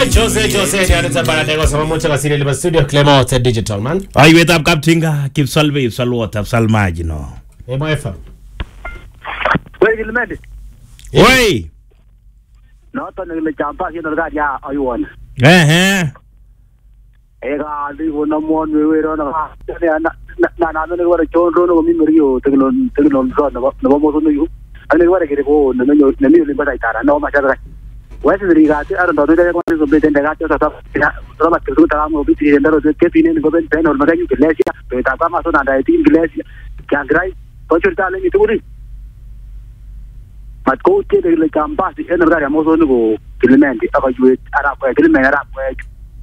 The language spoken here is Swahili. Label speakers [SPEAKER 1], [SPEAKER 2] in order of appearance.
[SPEAKER 1] Jose ni anita para tego sama mucho kasiri liba studio Clement Digital man.
[SPEAKER 2] Ay wetap kaptinga kipsalve ipsalwot apsalmaji no.
[SPEAKER 1] Moefa.
[SPEAKER 3] Wei Gilmedi.
[SPEAKER 2] Wei.
[SPEAKER 3] No to ne champa sino ga ya ayuan.
[SPEAKER 2] Ega
[SPEAKER 3] di wona mon we ro na na no wara chonro no mi mrio teglon so no mo so no yu. Ani wara kire ko no mi limba dai tara no ma chara. Wes rigati aron do de ko so beten de gato sa so ma tu ta mo bi ti ndaro ke pine ni go ben pen or magayu iglesia to ta ma so na dai ti iglesia kya grai to churta le ni turi mat ko te de le campa si en regard mo so no Clement aka ju ara ko Clement ara ko